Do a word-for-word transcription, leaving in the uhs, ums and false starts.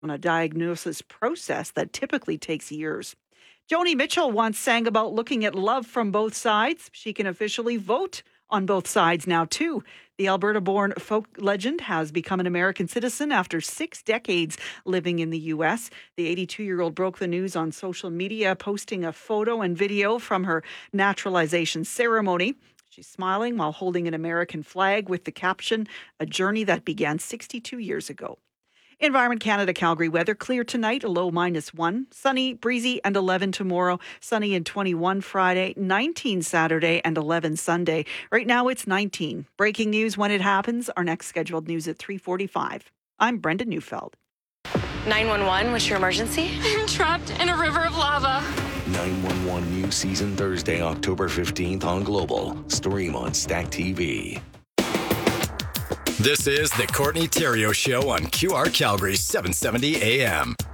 on a diagnosis process that typically takes years. Joni Mitchell once sang about looking at love from both sides. She can officially vote on both sides now, too. The Alberta-born folk legend has become an American citizen after six decades living in the U S. The eighty-two-year-old broke the news on social media, posting a photo and video from her naturalization ceremony. She's smiling while holding an American flag with the caption, "A journey that began sixty-two years ago." Environment Canada Calgary weather, clear tonight, a low minus one. Sunny, breezy, and eleven tomorrow. Sunny and twenty-one Friday, nineteen Saturday, and eleven Sunday. Right now it's nineteen. Breaking news when it happens. Our next scheduled news at three forty-five. I'm Brenda Neufeld. nine one one, what's your emergency? I'm trapped in a river of lava. nine one one new season Thursday, October fifteenth on Global. Stream on Stack T V. This is the Courtney Theriault Show on Q R Calgary seven seventy A M.